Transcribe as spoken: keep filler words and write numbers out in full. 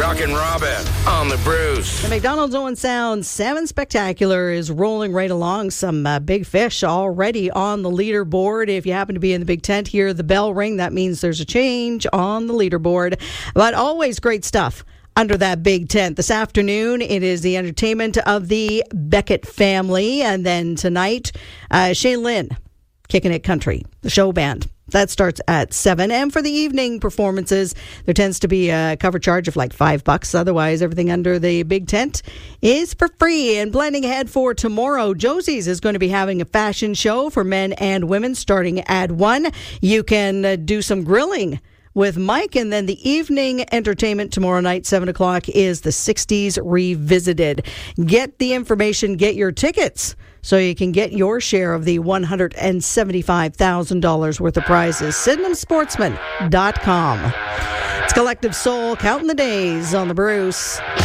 Chuck and Robin on the Bruce. The McDonald's Owen Sound Salmon Spectacular is rolling right along. Some uh, big fish already on the leaderboard. If you happen to be in the big tent, hear the bell ring. That means there's a change on the leaderboard. But always great stuff under that big tent. This afternoon, it is the entertainment of the Beckett family. And then tonight, uh, Shane Lynn, Kicking It Country, the show band. That starts at seven. And for the evening performances, there tends to be a cover charge of like five bucks. Otherwise, everything under the big tent is for free. And planning ahead for tomorrow, Josie's is going to be having a fashion show for men and women starting at one. You can uh, do some grilling with Mike, and then the evening entertainment tomorrow night, seven o'clock, is the sixties Revisited. Get the information, get your tickets, so you can get your share of the one hundred seventy-five thousand dollars worth of prizes. Sydenham Sportsman dot com. It's Collective Soul, counting the days on the Bruce.